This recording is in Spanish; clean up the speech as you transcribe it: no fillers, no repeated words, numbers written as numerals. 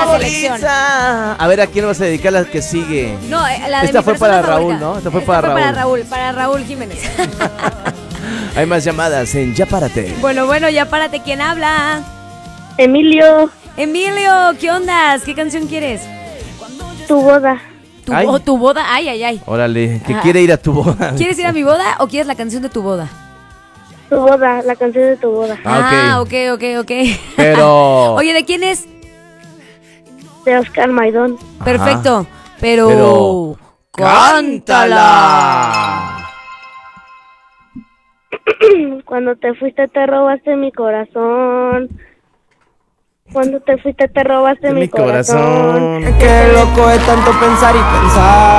selección. Bonita. A ver, ¿a quién vas a dedicar la que sigue? No, la de Esta mi fue persona para Raúl, favorita. ¿no? Esta fue Esta para Raúl. para Raúl Jiménez. Hay más llamadas en Ya Párate. Bueno, ya párate. ¿Quién habla? Emilio, Emilio, ¿qué ondas? ¿Qué canción quieres? tu boda. Ay. Tu boda. Ay. Órale, que Ajá. quiere ir a tu boda. ¿Quieres ir a mi boda o quieres la canción de tu boda? Tu boda, la canción de tu boda. Ok. Ok. Pero... Oye, ¿de quién es? De Oscar Maidón. Perfecto. Pero... Pero... ¡cántala! Cuando te fuiste te robaste mi corazón. Cuando te fuiste te robaste mi corazón. Qué loco es tanto pensar y pensar.